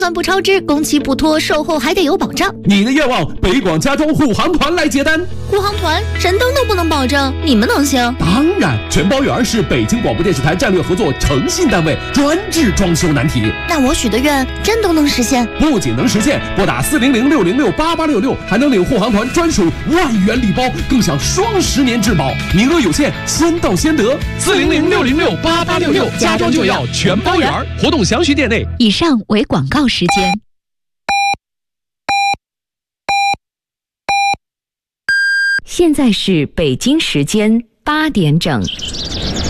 算不超支，工期不拖，售后还得有保障。 你的愿望，北广家装护航团来接单。 护航团神灯都不能保证，你们能行？ 当然，全包圆是北京广播电视台战略合作诚信单位，专治装修难题。 那我许的愿真都能实现？ 不仅能实现，拨打400-606-8866，还能领护航团专属万元礼包，更享双10年质保，名额有限，先到先得。 400-606-8866，家装就要全包圆，活动详询店内。 以上为广告时间。现在是北京时间8点整。